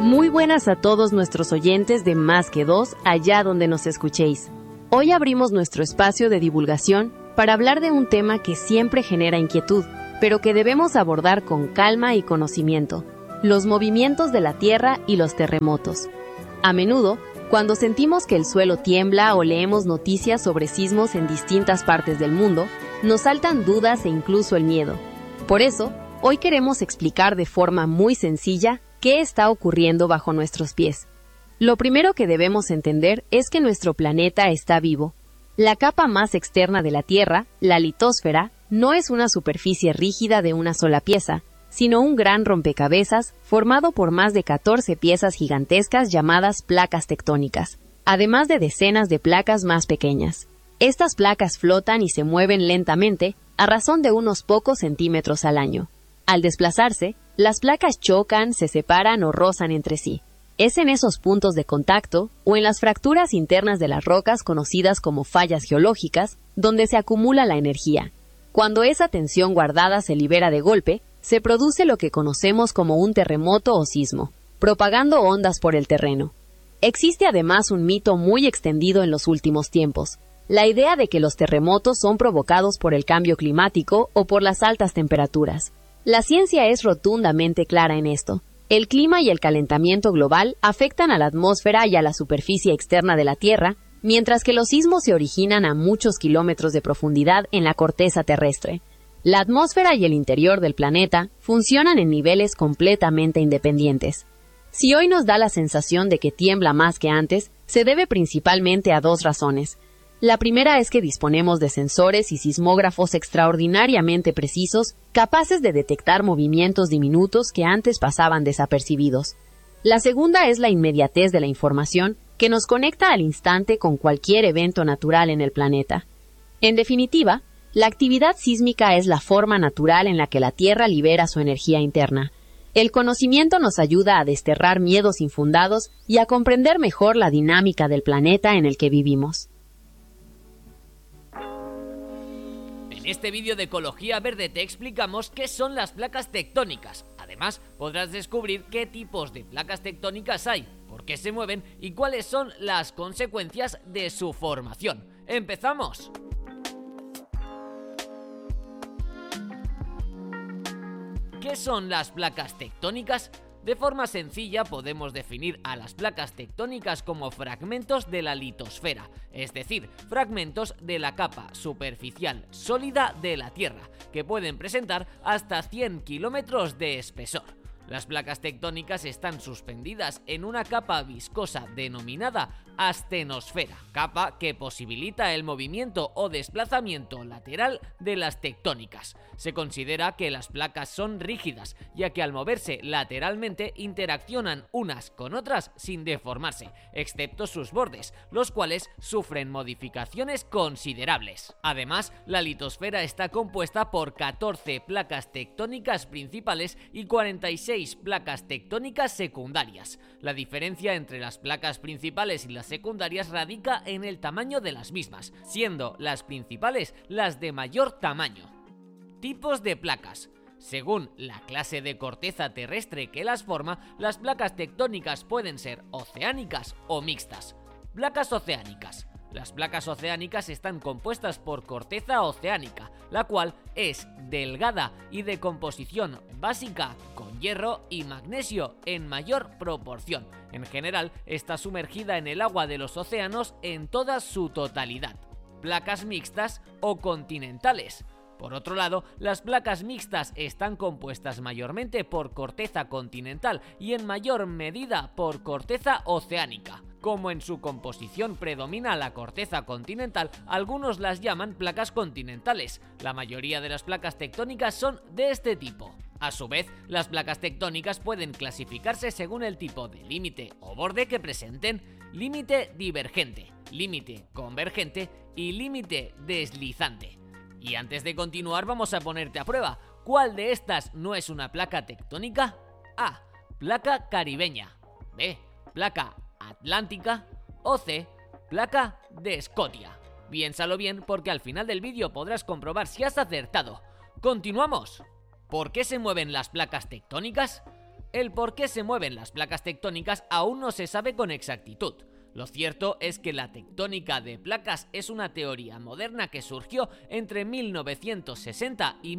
Muy buenas a todos nuestros oyentes de Más que Dos, allá donde nos escuchéis. Hoy abrimos nuestro espacio de divulgación para hablar de un tema que siempre genera inquietud, pero que debemos abordar con calma y conocimiento: los movimientos de la Tierra y los terremotos. A menudo, cuando sentimos que el suelo tiembla o leemos noticias sobre sismos en distintas partes del mundo, nos saltan dudas e incluso el miedo. Por eso, hoy queremos explicar de forma muy sencilla qué está ocurriendo bajo nuestros pies. Lo primero que debemos entender es que nuestro planeta está vivo. La capa más externa de la Tierra, la litosfera, no es una superficie rígida de una sola pieza, sino un gran rompecabezas formado por más de 14 piezas gigantescas llamadas placas tectónicas, además de decenas de placas más pequeñas. Estas placas flotan y se mueven lentamente a razón de unos pocos centímetros al año. Al desplazarse, las placas chocan, se separan o rozan entre sí. Es en esos puntos de contacto o en las fracturas internas de las rocas conocidas como fallas geológicas donde se acumula la energía. Cuando esa tensión guardada se libera de golpe, se produce lo que conocemos como un terremoto o sismo, propagando ondas por el terreno. Existe además un mito muy extendido en los últimos tiempos: la idea de que los terremotos son provocados por el cambio climático o por las altas temperaturas. La ciencia es rotundamente clara en esto. El clima y el calentamiento global afectan a la atmósfera y a la superficie externa de la Tierra, mientras que los sismos se originan a muchos kilómetros de profundidad en la corteza terrestre. La atmósfera y el interior del planeta funcionan en niveles completamente independientes. Si hoy nos da la sensación de que tiembla más que antes, se debe principalmente a dos razones. La primera es que disponemos de sensores y sismógrafos extraordinariamente precisos, capaces de detectar movimientos diminutos que antes pasaban desapercibidos. La segunda es la inmediatez de la información, que nos conecta al instante con cualquier evento natural en el planeta. En definitiva, la actividad sísmica es la forma natural en la que la Tierra libera su energía interna. El conocimiento nos ayuda a desterrar miedos infundados y a comprender mejor la dinámica del planeta en el que vivimos. En este vídeo de Ecología Verde te explicamos qué son las placas tectónicas. Además, podrás descubrir qué tipos de placas tectónicas hay, por qué se mueven y cuáles son las consecuencias de su formación. ¡Empezamos! ¿Qué son las placas tectónicas? De forma sencilla podemos definir a las placas tectónicas como fragmentos de la litosfera, es decir, fragmentos de la capa superficial sólida de la Tierra, que pueden presentar hasta 100 kilómetros de espesor. Las placas tectónicas están suspendidas en una capa viscosa denominada astenosfera, capa que posibilita el movimiento o desplazamiento lateral de las tectónicas. Se considera que las placas son rígidas, ya que al moverse lateralmente interaccionan unas con otras sin deformarse, excepto sus bordes, los cuales sufren modificaciones considerables. Además, la litosfera está compuesta por 14 placas tectónicas principales y 46 placas tectónicas secundarias. La diferencia entre las placas principales y las secundarias radica en el tamaño de las mismas, siendo las principales las de mayor tamaño. Tipos de placas. Según la clase de corteza terrestre que las forma, las placas tectónicas pueden ser oceánicas o mixtas. Placas oceánicas. Las placas oceánicas están compuestas por corteza oceánica, la cual es delgada y de composición básica, con hierro y magnesio en mayor proporción. En general, está sumergida en el agua de los océanos en toda su totalidad. Placas mixtas o continentales. Por otro lado, las placas mixtas están compuestas mayormente por corteza continental y en mayor medida por corteza oceánica. Como en su composición predomina la corteza continental, algunos las llaman placas continentales. La mayoría de las placas tectónicas son de este tipo. A su vez, las placas tectónicas pueden clasificarse según el tipo de límite o borde que presenten: límite divergente, límite convergente y límite deslizante. Y antes de continuar, vamos a ponerte a prueba. ¿Cuál de estas no es una placa tectónica? A. Placa caribeña. B. Placa atlántica. O C. Placa de Escotia. Piénsalo bien, porque al final del vídeo podrás comprobar si has acertado. ¡Continuamos! ¿Por qué se mueven las placas tectónicas? El por qué se mueven las placas tectónicas aún no se sabe con exactitud. Lo cierto es que la tectónica de placas es una teoría moderna que surgió entre 1960 y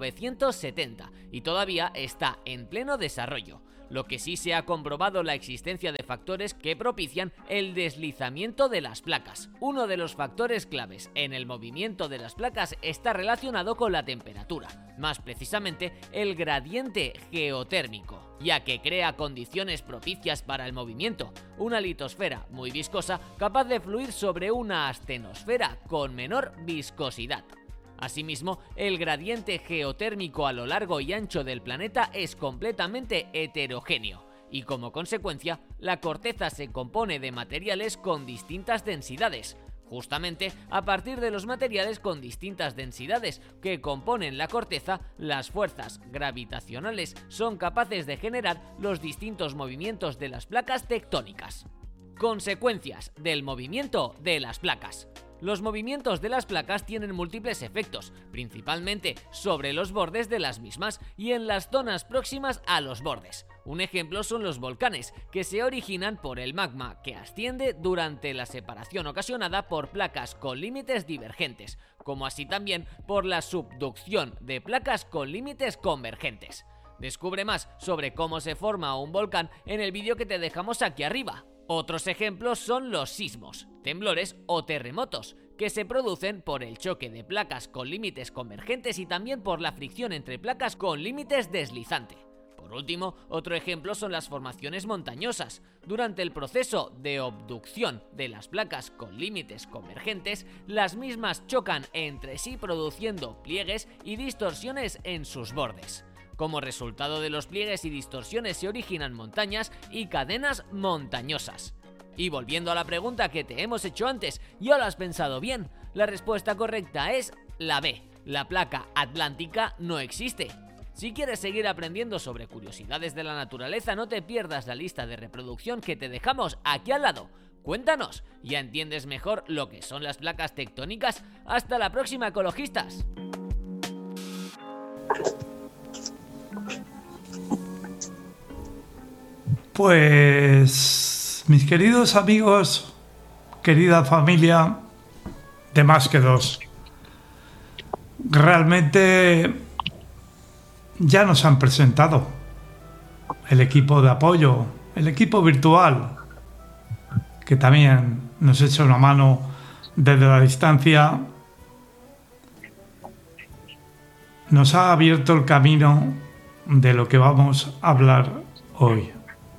1970 y todavía está en pleno desarrollo. Lo que sí se ha comprobado la existencia de factores que propician el deslizamiento de las placas. Uno de los factores claves en el movimiento de las placas está relacionado con la temperatura, más precisamente el gradiente geotérmico, ya que crea condiciones propicias para el movimiento. Una litosfera muy viscosa capaz de fluir sobre una astenosfera con menor viscosidad. Asimismo, el gradiente geotérmico a lo largo y ancho del planeta es completamente heterogéneo y, como consecuencia, la corteza se compone de materiales con distintas densidades. Justamente a partir de los materiales con distintas densidades que componen la corteza, las fuerzas gravitacionales son capaces de generar los distintos movimientos de las placas tectónicas. Consecuencias del movimiento de las placas. Los movimientos de las placas tienen múltiples efectos, principalmente sobre los bordes de las mismas y en las zonas próximas a los bordes. Un ejemplo son los volcanes, que se originan por el magma que asciende durante la separación ocasionada por placas con límites divergentes, como así también por la subducción de placas con límites convergentes. Descubre más sobre cómo se forma un volcán en el vídeo que te dejamos aquí arriba. Otros ejemplos son los sismos, temblores o terremotos, que se producen por el choque de placas con límites convergentes y también por la fricción entre placas con límites deslizante. Por último, otro ejemplo son las formaciones montañosas. Durante el proceso de obducción de las placas con límites convergentes, las mismas chocan entre sí produciendo pliegues y distorsiones en sus bordes. Como resultado de los pliegues y distorsiones se originan montañas y cadenas montañosas. Y volviendo a la pregunta que te hemos hecho antes, ¿ya lo has pensado bien? La respuesta correcta es la B. La placa atlántica no existe. Si quieres seguir aprendiendo sobre curiosidades de la naturaleza, no te pierdas la lista de reproducción que te dejamos aquí al lado. Cuéntanos, ¿ya entiendes mejor lo que son las placas tectónicas? ¡Hasta la próxima, ecologistas! Pues, mis queridos amigos, querida familia de Más que Dos, realmente ya nos han presentado el equipo de apoyo, el equipo virtual, que también nos echa una mano desde la distancia. Nos ha abierto el camino de lo que vamos a hablar hoy.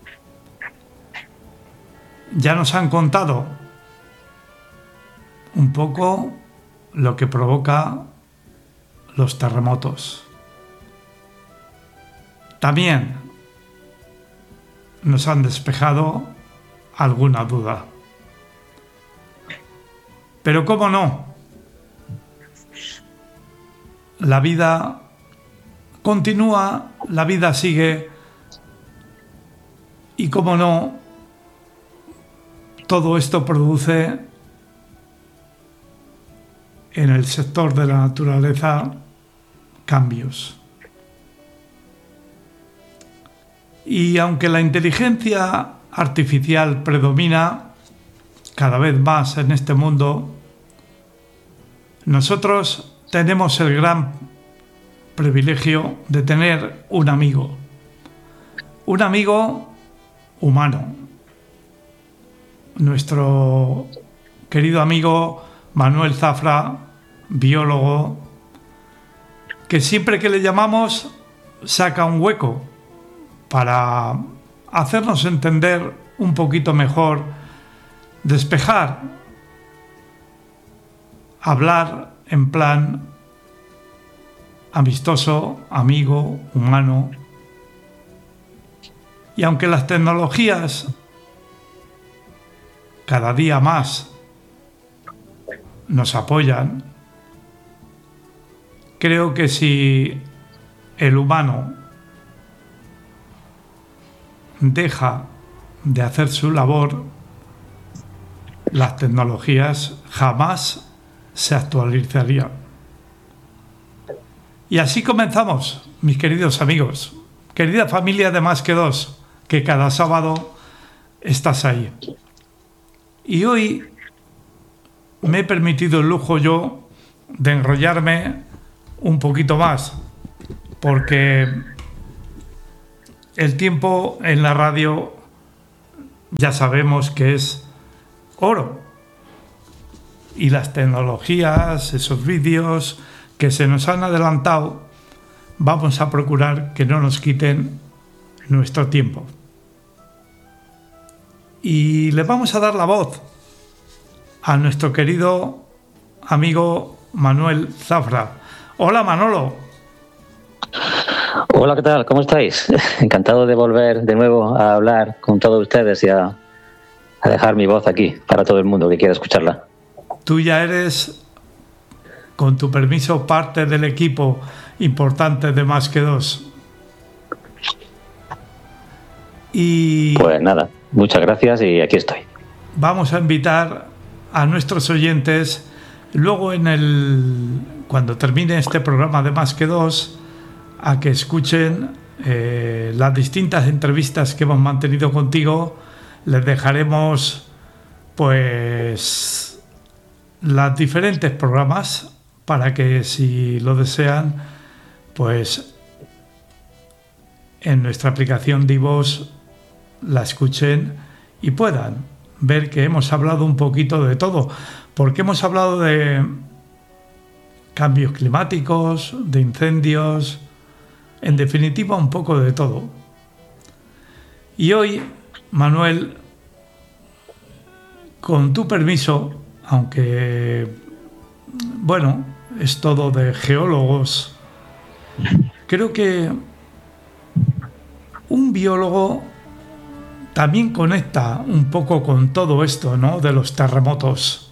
Ya nos han contado un poco lo que provoca los terremotos. También nos han despejado alguna duda. Pero cómo no, la vida continúa, la vida sigue y cómo no, todo esto produce en el sector de la naturaleza cambios. Y aunque la inteligencia artificial predomina cada vez más en este mundo, nosotros tenemos el gran privilegio de tener un amigo humano. Nuestro querido amigo Manuel Zafra, biólogo, que siempre que le llamamos saca un hueco para hacernos entender un poquito mejor, despejar, hablar en plan amistoso, amigo, humano. Y aunque las tecnologías cada día más nos apoyan, creo que si el humano deja de hacer su labor, las tecnologías jamás se actualizarían. Y así comenzamos, mis queridos amigos, querida familia de Más que Dos, que cada sábado estás ahí. Y hoy me he permitido el lujo yo de enrollarme un poquito más, porque el tiempo en la radio ya sabemos que es oro. Y las tecnologías, esos vídeos que se nos han adelantado, vamos a procurar que no nos quiten nuestro tiempo. Y le vamos a dar la voz a nuestro querido amigo Manuel Zafra. Hola, Manolo. Hola, ¿qué tal? ¿Cómo estáis? Encantado de volver de nuevo a hablar con todos ustedes y a dejar mi voz aquí para todo el mundo que quiera escucharla. Tú ya eres, con tu permiso, parte del equipo importante de Más que Dos. Y pues nada, muchas gracias y aquí estoy. Vamos a invitar a nuestros oyentes luego cuando termine este programa de Más que Dos, a que escuchen las distintas entrevistas que hemos mantenido contigo. Les dejaremos pues los diferentes programas para que, si lo desean, pues en nuestra aplicación de iVoox la escuchen y puedan ver que hemos hablado un poquito de todo, porque hemos hablado de cambios climáticos, de incendios, en definitiva un poco de todo. Y hoy, Manuel, con tu permiso, aunque bueno, es todo de geólogos, creo que un biólogo también conecta un poco con todo esto, ¿no?, de los terremotos.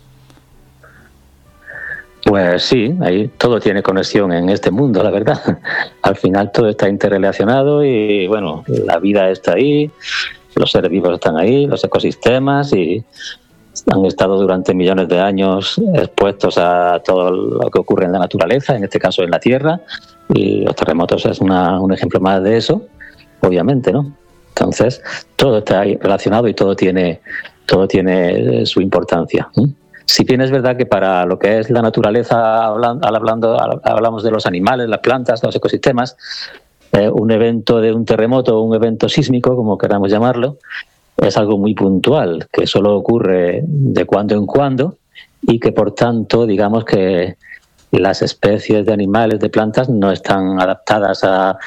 Pues sí, ahí todo tiene conexión en este mundo, la verdad. Al final todo está interrelacionado y bueno, la vida está ahí, los seres vivos están ahí, los ecosistemas, y han estado durante millones de años expuestos a todo lo que ocurre en la naturaleza, en este caso en la Tierra, y los terremotos es un ejemplo más de eso, obviamente, ¿no? Entonces, todo está ahí relacionado y todo tiene su importancia. Si bien es verdad que para lo que es la naturaleza, hablamos de los animales, las plantas, los ecosistemas, un evento de un terremoto o un evento sísmico, como queramos llamarlo, es algo muy puntual, que solo ocurre de cuando en cuando y que, por tanto, digamos que las especies de animales, de plantas, no están adaptadas a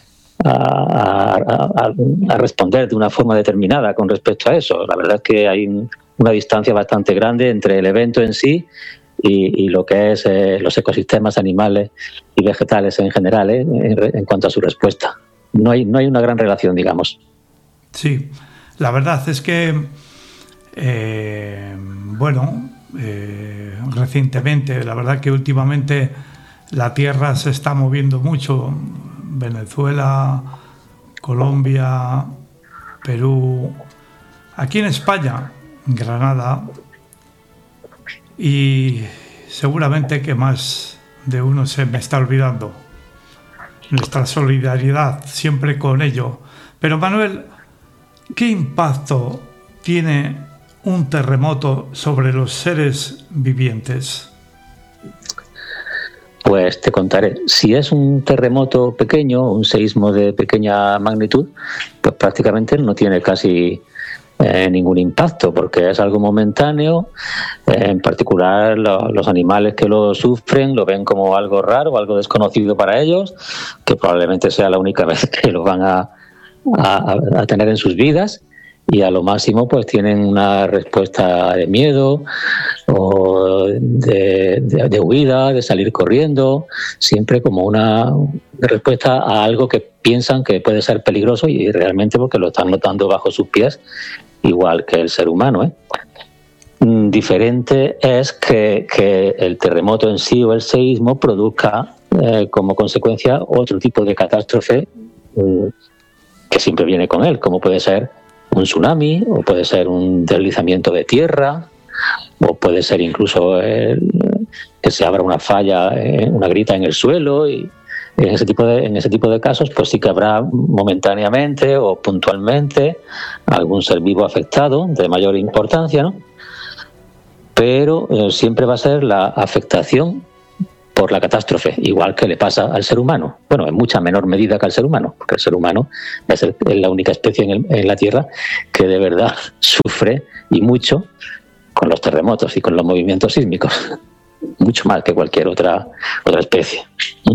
responder de una forma determinada con respecto a eso. La verdad es que hay una distancia bastante grande entre el evento en sí y lo que es los ecosistemas animales y vegetales en general, en cuanto a su respuesta. No hay una gran relación, digamos. Sí, la verdad es que recientemente, la verdad que últimamente la Tierra se está moviendo mucho. Venezuela, Colombia, Perú, aquí en España, Granada, y seguramente que más de uno se me está olvidando. Nuestra solidaridad siempre con ello. Pero, Manuel, ¿qué impacto tiene un terremoto sobre los seres vivientes? Pues te contaré. Si es un terremoto pequeño, un seísmo de pequeña magnitud, pues prácticamente no tiene casi ningún impacto, porque es algo momentáneo. En particular, los animales que lo sufren lo ven como algo raro, algo desconocido para ellos, que probablemente sea la única vez que lo van a tener en sus vidas. Y a lo máximo pues tienen una respuesta de miedo o de huida, de salir corriendo, siempre como una respuesta a algo que piensan que puede ser peligroso, y realmente porque lo están notando bajo sus pies, igual que el ser humano, Diferente es que el terremoto en sí o el seísmo produzca como consecuencia otro tipo de catástrofe que siempre viene con él, como puede ser un tsunami, o puede ser un deslizamiento de tierra, o puede ser incluso que se abra una falla, una grieta en el suelo, y En ese tipo de casos, pues sí que habrá momentáneamente o puntualmente algún ser vivo afectado de mayor importancia, ¿no? Pero siempre va a ser la afectación por la catástrofe, igual que le pasa al ser humano. Bueno, en mucha menor medida que al ser humano, porque el ser humano es la única especie en la Tierra que de verdad sufre, y mucho, con los terremotos y con los movimientos sísmicos. Mucho más que cualquier otra especie.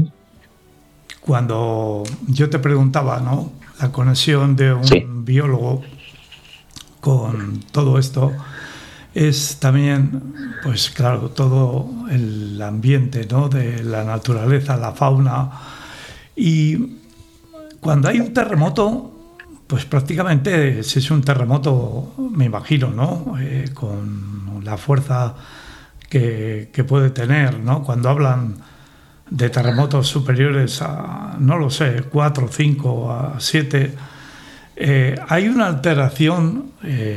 Cuando yo te preguntaba, ¿no?, la conexión de un biólogo con todo esto, es también, pues claro, todo el ambiente, ¿no?, de la naturaleza, la fauna. Y cuando hay un terremoto, pues prácticamente si es un terremoto, me imagino, ¿no?, con la fuerza que puede tener, ¿no?, cuando hablan de terremotos superiores a, no lo sé, 4, 5, a 7, hay una alteración,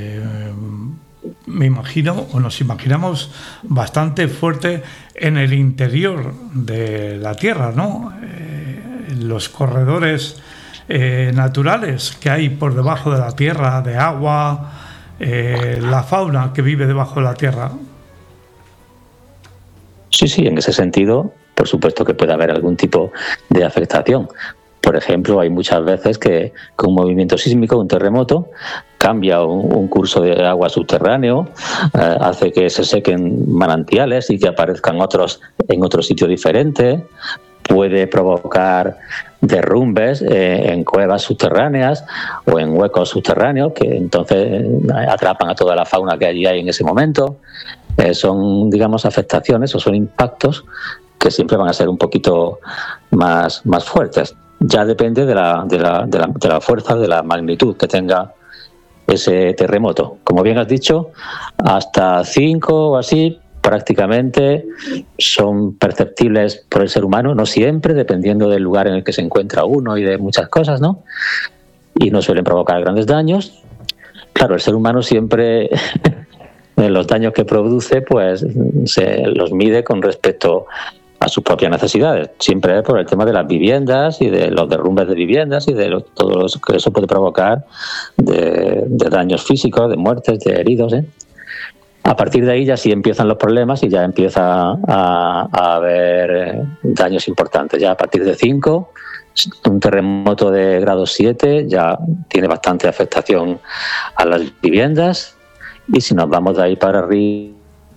me imagino, o nos imaginamos, bastante fuerte en el interior de la Tierra, ¿no? Los corredores naturales que hay por debajo de la Tierra, de agua, la fauna que vive debajo de la Tierra. Sí, en ese sentido, por supuesto que puede haber algún tipo de afectación. Por ejemplo, hay muchas veces que un movimiento sísmico, un terremoto, cambia un curso de agua subterráneo, hace que se sequen manantiales y que aparezcan otros en otro sitio diferente. Puede provocar derrumbes en cuevas subterráneas o en huecos subterráneos que entonces atrapan a toda la fauna que allí hay en ese momento. Son, digamos, afectaciones o son impactos que siempre van a ser un poquito más fuertes. Ya depende de la fuerza, de la magnitud que tenga ese terremoto. Como bien has dicho, hasta 5 o así prácticamente son perceptibles por el ser humano, no siempre, dependiendo del lugar en el que se encuentra uno y de muchas cosas, ¿no? Y no suelen provocar grandes daños. Claro, el ser humano siempre los daños que produce pues se los mide con respecto a sus propias necesidades, siempre por el tema de las viviendas y de los derrumbes de viviendas y de todo lo que eso puede provocar de daños físicos, de muertes, de heridos, ¿eh? A partir de ahí ya sí empiezan los problemas y ya empieza a haber daños importantes. Ya a partir de 5, un terremoto de grado 7 ya tiene bastante afectación a las viviendas, y si nos vamos de ahí para arriba,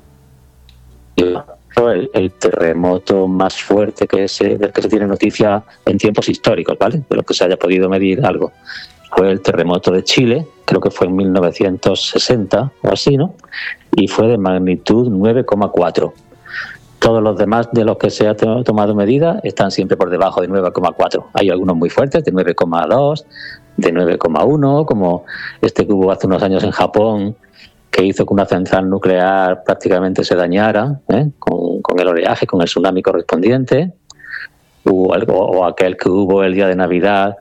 el terremoto más fuerte del que se tiene noticia en tiempos históricos, ¿vale?, de lo que se haya podido medir algo, fue el terremoto de Chile, creo que fue en 1960 o así, ¿no? Y fue de magnitud 9,4. Todos los demás de los que se ha tomado medida están siempre por debajo de 9,4. Hay algunos muy fuertes, de 9,2, de 9,1, como este que hubo hace unos años en Japón, que hizo que una central nuclear prácticamente se dañara, con el oleaje, con el tsunami correspondiente, o aquel que hubo el día de Navidad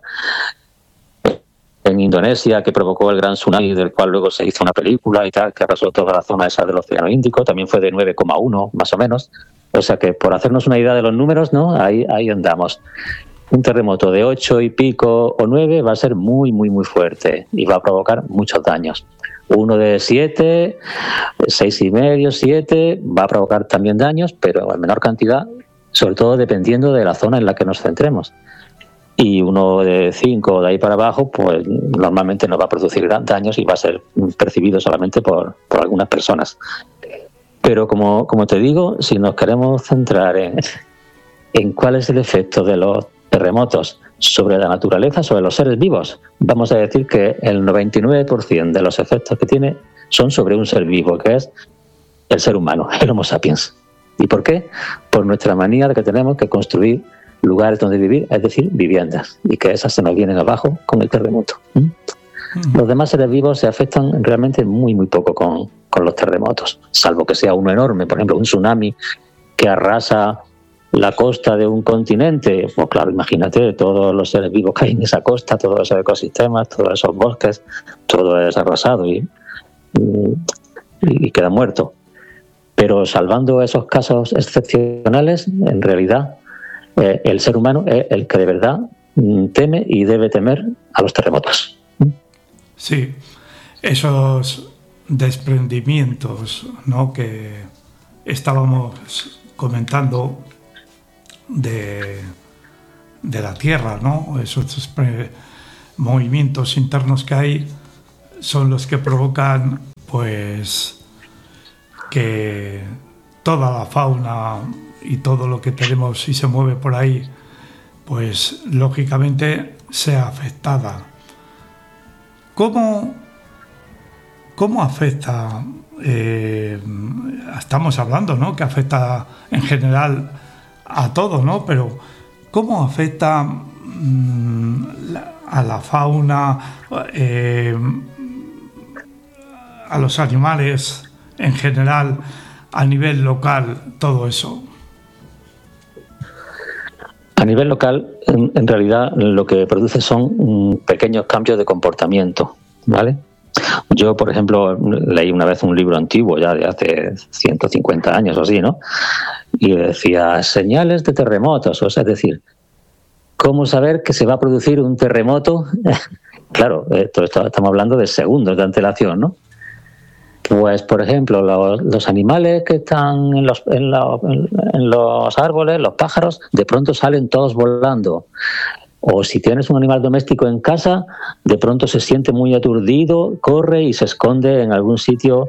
en Indonesia, que provocó el gran tsunami, del cual luego se hizo una película y tal, que arrasó toda la zona esa del Océano Índico, también fue de 9,1 más o menos. O sea que, por hacernos una idea de los números, ¿no?, ahí andamos. Un terremoto de 8 y pico o 9 va a ser muy fuerte y va a provocar muchos daños. Uno de 7, 6,5, 7 va a provocar también daños, pero en menor cantidad, sobre todo dependiendo de la zona en la que nos centremos. Y uno de 5 de ahí para abajo, pues normalmente no va a producir daños y va a ser percibido solamente por algunas personas. Pero como te digo, si nos queremos centrar en cuál es el efecto de los terremotos sobre la naturaleza, sobre los seres vivos, vamos a decir que el 99% de los efectos que tiene son sobre un ser vivo, que es el ser humano, el Homo sapiens. ¿Y por qué? Por nuestra manía de que tenemos que construir lugares donde vivir, es decir, viviendas, y que esas se nos vienen abajo con el terremoto. Los demás seres vivos se afectan realmente muy poco con los terremotos, salvo que sea uno enorme, por ejemplo, un tsunami que arrasa la costa de un continente. Pues claro, imagínate todos los seres vivos que hay en esa costa, todos esos ecosistemas, todos esos bosques, todo es arrasado y queda muerto. Pero salvando esos casos excepcionales, en realidad el ser humano es el que de verdad teme y debe temer a los terremotos. Sí, esos desprendimientos, ¿no?, que estábamos comentando de la Tierra, ¿no? Esos movimientos internos que hay son los que provocan, pues, que toda la fauna y todo lo que tenemos y se mueve por ahí, pues lógicamente sea afectada. ¿Cómo afecta? Estamos hablando, ¿no?, que afecta en general a todo, ¿no? Pero ¿cómo afecta a la fauna, a los animales en general, a nivel local, todo eso? A nivel local, en realidad, lo que produce son pequeños cambios de comportamiento, ¿vale? Yo, por ejemplo, leí una vez un libro antiguo, ya de hace 150 años o así, ¿no? Y decía señales de terremotos, o sea, es decir, ¿cómo saber que se va a producir un terremoto? Claro, estamos hablando de segundos de antelación, ¿no? Pues, por ejemplo, los animales que están en los árboles, los pájaros, de pronto salen todos volando. O si tienes un animal doméstico en casa, de pronto se siente muy aturdido, corre y se esconde en algún sitio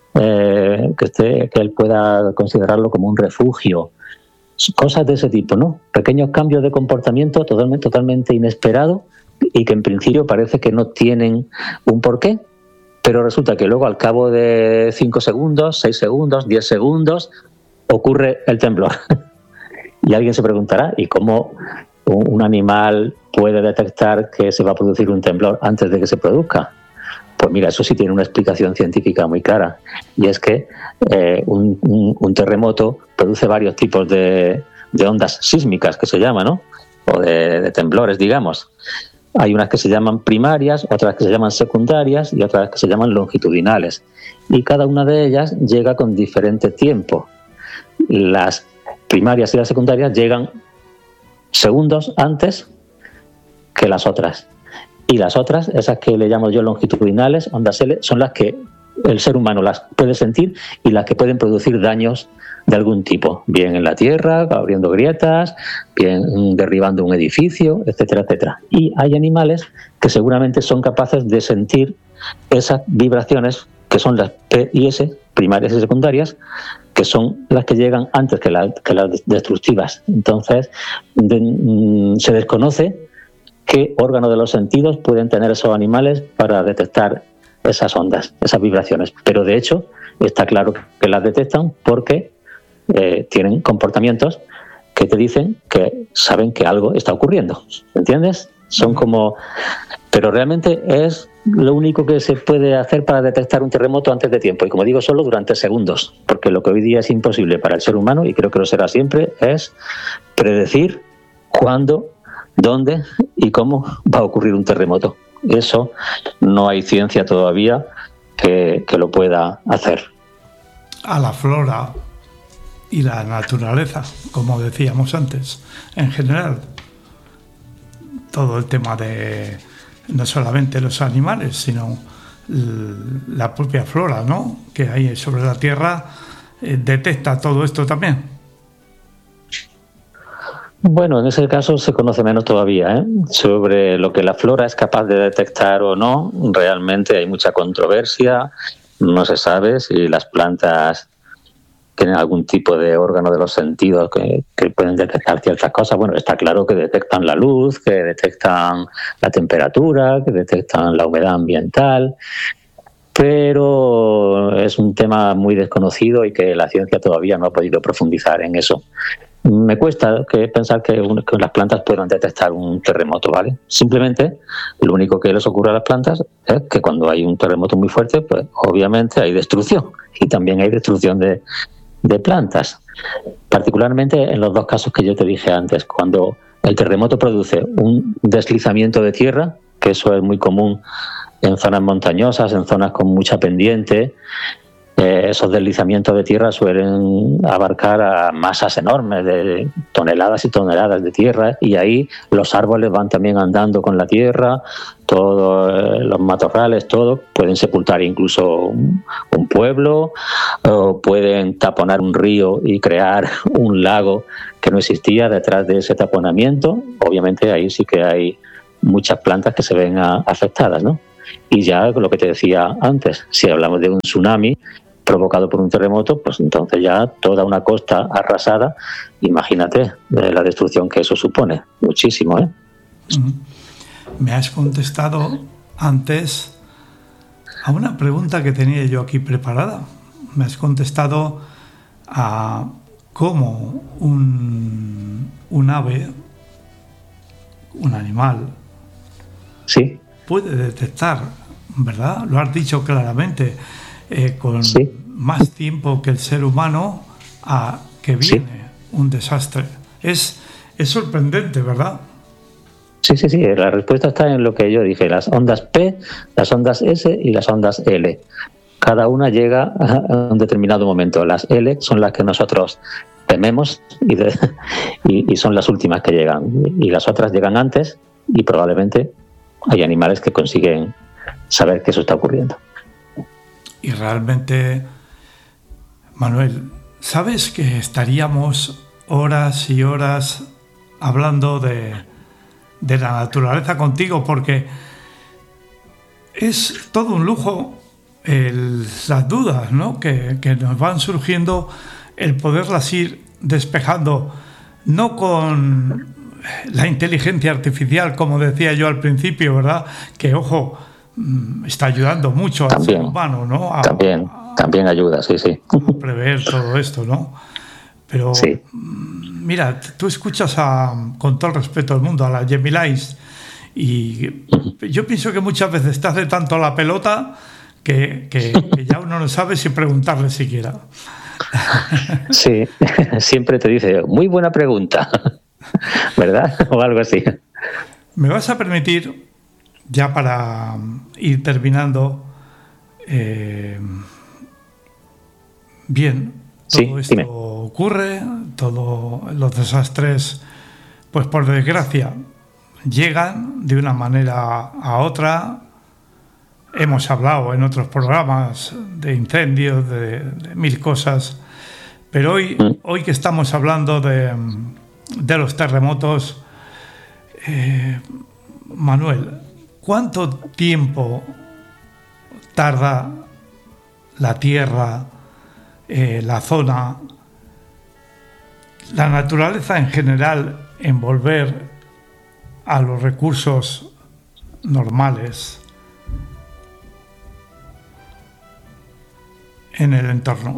que él pueda considerarlo como un refugio. Cosas de ese tipo, ¿no? Pequeños cambios de comportamiento totalmente inesperados y que en principio parece que no tienen un porqué, pero resulta que luego al cabo de 5 segundos, 6 segundos, 10 segundos, ocurre el temblor. Y alguien se preguntará, ¿y cómo un animal puede detectar que se va a producir un temblor antes de que se produzca? Pues mira, eso sí tiene una explicación científica muy clara, y es que un terremoto produce varios tipos de ondas sísmicas, que se llama, ¿no? O de temblores, digamos. Hay unas que se llaman primarias, otras que se llaman secundarias y otras que se llaman longitudinales. Y cada una de ellas llega con diferente tiempo. Las primarias y las secundarias llegan segundos antes que las otras. Y las otras, esas que le llamo yo longitudinales, ondas L, son las que el ser humano las puede sentir y las que pueden producir daños de algún tipo, bien en la tierra, abriendo grietas, bien derribando un edificio, etcétera, etcétera. Y hay animales que seguramente son capaces de sentir esas vibraciones, que son las P y S, primarias y secundarias, que son las que llegan antes que las destructivas. Entonces, se desconoce qué órganos de los sentidos pueden tener esos animales para detectar esas ondas, esas vibraciones. Pero de hecho, está claro que las detectan porque tienen comportamientos que te dicen que saben que algo está ocurriendo. ¿Entiendes? Son como... Pero realmente es lo único que se puede hacer para detectar un terremoto antes de tiempo. Y como digo, solo durante segundos. Porque lo que hoy día es imposible para el ser humano, y creo que lo será siempre, es predecir cuándo, dónde y cómo va a ocurrir un terremoto. Eso no hay ciencia todavía que lo pueda hacer. A la flora y la naturaleza, como decíamos antes, en general. Todo el tema de no solamente los animales, sino la propia flora, ¿no?, que hay sobre la Tierra, detecta todo esto también. Bueno, en ese caso se conoce menos todavía, ¿eh? Sobre lo que la flora es capaz de detectar o no. Realmente hay mucha controversia. No se sabe si las plantas tienen algún tipo de órgano de los sentidos que pueden detectar ciertas cosas. Bueno, está claro que detectan la luz, que detectan la temperatura, que detectan la humedad ambiental, pero es un tema muy desconocido y que la ciencia todavía no ha podido profundizar en eso. Me cuesta pensar que las plantas puedan detectar un terremoto, ¿vale? Simplemente lo único que les ocurre a las plantas es que cuando hay un terremoto muy fuerte, pues obviamente hay destrucción, y también hay destrucción de plantas. Particularmente en los dos casos que yo te dije antes, cuando el terremoto produce un deslizamiento de tierra, que eso es muy común en zonas montañosas, en zonas con mucha pendiente, esos deslizamientos de tierra suelen abarcar a masas enormes de toneladas y toneladas de tierra, y ahí los árboles van también andando con la tierra, todos los matorrales, todo, pueden sepultar incluso un pueblo, o pueden taponar un río y crear un lago que no existía detrás de ese taponamiento. Obviamente ahí sí que hay muchas plantas que se ven afectadas, ¿no? Y ya lo que te decía antes, si hablamos de un tsunami provocado por un terremoto, pues entonces ya toda una costa arrasada, imagínate la destrucción que eso supone, muchísimo, ¿eh? Me has contestado antes a una pregunta que tenía yo aquí preparada. Me has contestado a cómo un ave, un animal, sí, puede detectar, ¿verdad? Lo has dicho claramente, con sí, más tiempo que el ser humano a que viene un desastre. Es sorprendente, ¿verdad? Sí, la respuesta está en lo que yo dije, las ondas P, las ondas S y las ondas L. Cada una llega a un determinado momento. Las L son las que nosotros tememos y son las últimas que llegan. Y las otras llegan antes, y probablemente hay animales que consiguen saber que eso está ocurriendo. Y realmente, Manuel, ¿sabes que estaríamos horas y horas hablando de la naturaleza contigo? Porque es todo un lujo las dudas, ¿no?, que nos van surgiendo, el poderlas ir despejando, no con la inteligencia artificial, como decía yo al principio, ¿verdad? Que, ojo, está ayudando mucho al ser humano, ¿no? También ayuda, sí. A prever todo esto, ¿no? Pero, mira, tú escuchas con todo el respeto del mundo, a la Gemilais, y yo pienso que muchas veces te hace tanto la pelota que ya uno no sabe si preguntarle siquiera. Sí, siempre te dice, muy buena pregunta, ¿verdad? O algo así. Me vas a permitir, ya para ir terminando, bien, todo esto dime. Ocurre, todos los desastres, pues por desgracia, llegan de una manera a otra. Hemos hablado en otros programas de incendios, de mil cosas, pero hoy que estamos hablando de los terremotos, Manuel, ¿cuánto tiempo tarda la Tierra, la zona, la naturaleza en general en volver a los recursos normales en el entorno?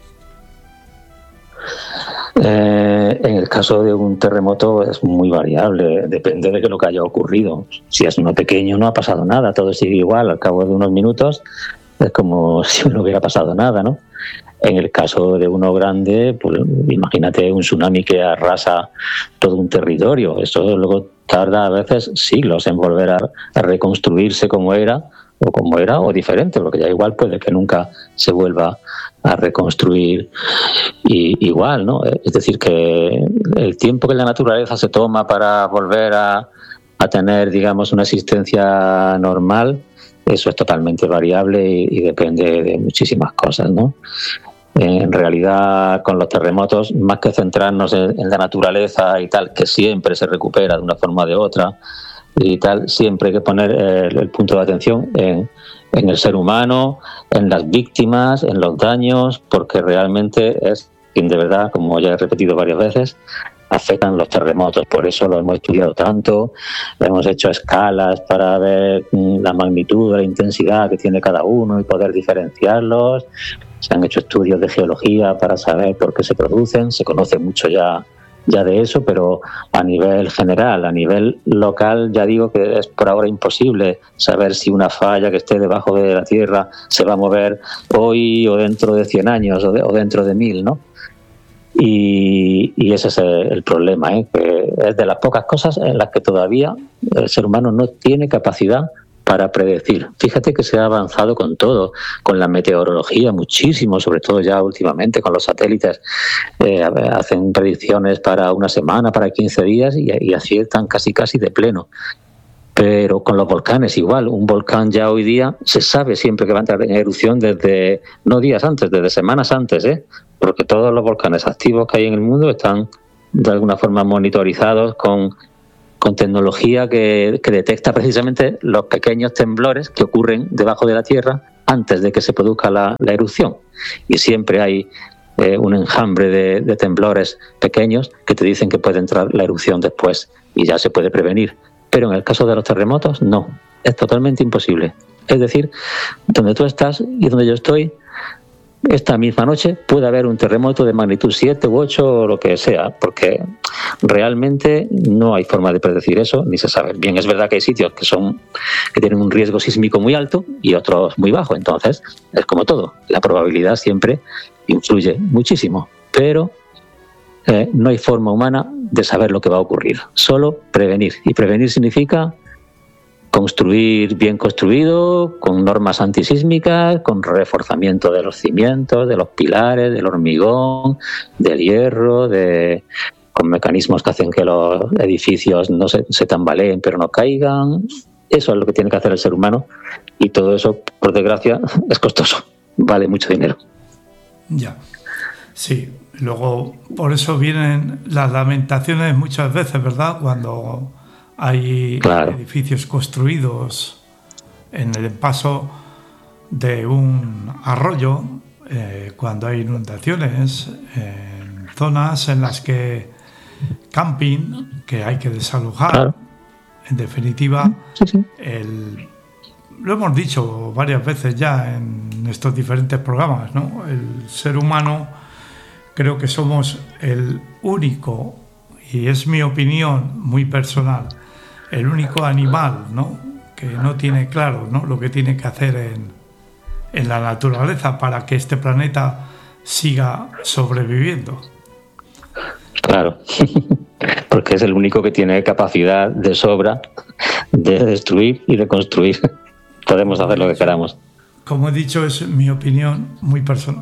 En el caso de un terremoto es muy variable, depende de lo que haya ocurrido. Si es uno pequeño no ha pasado nada, todo sigue igual, al cabo de unos minutos es como si no hubiera pasado nada, ¿no? En el caso de uno grande, pues imagínate un tsunami que arrasa todo un territorio, eso luego tarda a veces siglos en volver a reconstruirse como era o diferente, porque ya igual puede que nunca se vuelva a reconstruir igual, ¿no? Es decir, que el tiempo que la naturaleza se toma para volver a tener, digamos, una existencia normal, eso es totalmente variable y depende de muchísimas cosas, ¿no? En realidad, con los terremotos, más que centrarnos en la naturaleza y tal, que siempre se recupera de una forma o de otra y tal, siempre hay que poner el punto de atención en el ser humano, en las víctimas, en los daños, porque realmente es quien de verdad, como ya he repetido varias veces, afectan los terremotos. Por eso lo hemos estudiado tanto, hemos hecho escalas para ver la magnitud, la intensidad que tiene cada uno y poder diferenciarlos. Se han hecho estudios de geología para saber por qué se producen, se conoce mucho ya de eso, pero a nivel general, a nivel local, ya digo que es por ahora imposible saber si una falla que esté debajo de la tierra se va a mover hoy o dentro de 100 años o dentro de 1000, ¿no? Y ese es el problema, que es de las pocas cosas en las que todavía el ser humano no tiene capacidad para predecir. Fíjate que se ha avanzado con todo, con la meteorología muchísimo, sobre todo ya últimamente con los satélites. Hacen predicciones para una semana, para 15 días y aciertan casi de pleno. Pero con los volcanes igual, un volcán ya hoy día se sabe siempre que va a entrar en erupción desde, no días antes, desde semanas antes, porque todos los volcanes activos que hay en el mundo están de alguna forma monitorizados con tecnología que detecta precisamente los pequeños temblores que ocurren debajo de la Tierra antes de que se produzca la erupción. Y siempre hay un enjambre de temblores pequeños que te dicen que puede entrar la erupción después y ya se puede prevenir. Pero en el caso de los terremotos, no. Es totalmente imposible. Es decir, donde tú estás y donde yo estoy, esta misma noche puede haber un terremoto de magnitud 7 u 8 o lo que sea, porque realmente no hay forma de predecir eso, ni se sabe. Bien, es verdad que hay sitios que tienen un riesgo sísmico muy alto y otros muy bajo. Entonces, es como todo. La probabilidad siempre influye muchísimo, pero no hay forma humana de saber lo que va a ocurrir. Solo prevenir. Y prevenir significa construir bien construido, con normas antisísmicas, con reforzamiento de los cimientos, de los pilares, del hormigón, del hierro, con mecanismos que hacen que los edificios no se tambaleen pero no caigan. Eso es lo que tiene que hacer el ser humano y todo eso, por desgracia, es costoso. Vale mucho dinero. Ya, sí. Luego, por eso vienen las lamentaciones muchas veces, ¿verdad? Cuando hay edificios construidos en el paso de un arroyo, cuando hay inundaciones, en zonas en las que camping, que hay que desalojar. Claro. En definitiva, sí. Lo hemos dicho varias veces ya en estos diferentes programas, ¿no? El ser humano, creo que somos el único, y es mi opinión muy personal, el único animal, ¿no?, que no tiene claro, ¿no?, lo que tiene que hacer en la naturaleza para que este planeta siga sobreviviendo. Claro, porque es el único que tiene capacidad de sobra de destruir y de construir. Podemos hacer lo que queramos. Como he dicho, es mi opinión muy personal.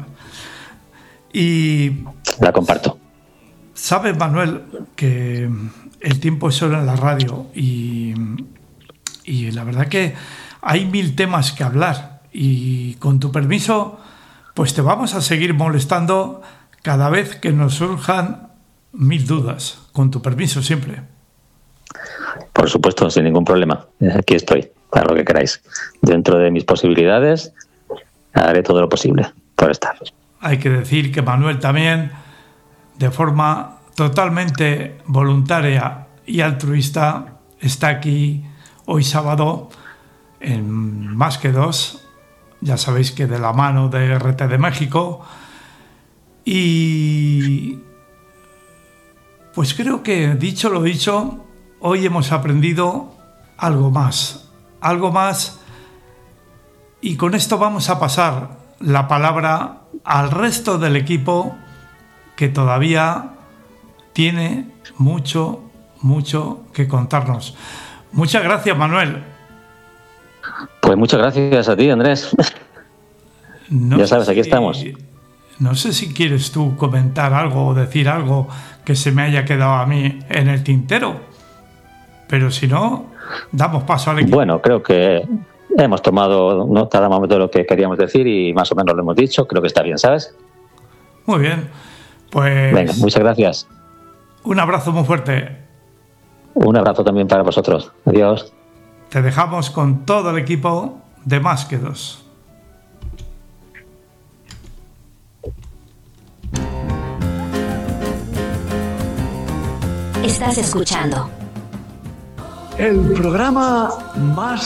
Y la comparto. Sabes, Manuel, que el tiempo es oro en la radio y la verdad que hay 1000 temas que hablar y con tu permiso pues te vamos a seguir molestando cada vez que nos surjan 1000 dudas, con tu permiso siempre. Por supuesto, sin ningún problema. Aquí estoy, para lo que queráis. Dentro de mis posibilidades haré todo lo posible por estar. Hay que decir que Manuel también, de forma totalmente voluntaria y altruista, está aquí hoy sábado en Más que Dos, ya sabéis que de la mano de RT de México, y pues creo que, dicho lo dicho, hoy hemos aprendido algo más, y con esto vamos a pasar la palabra al resto del equipo que todavía tiene mucho que contarnos. Muchas gracias, Manuel. Pues muchas gracias a ti, Andrés. Ya sabes, aquí estamos. No sé si quieres tú comentar algo o decir algo que se me haya quedado a mí en el tintero, pero si no, damos paso al equipo. Bueno, creo que hemos tomado nota de momento de lo que queríamos decir y más o menos lo hemos dicho. Creo que está bien, ¿sabes? Muy bien. Pues venga, muchas gracias. Un abrazo muy fuerte. Un abrazo también para vosotros. Adiós. Te dejamos con todo el equipo de Más que Dos. Estás escuchando el programa Más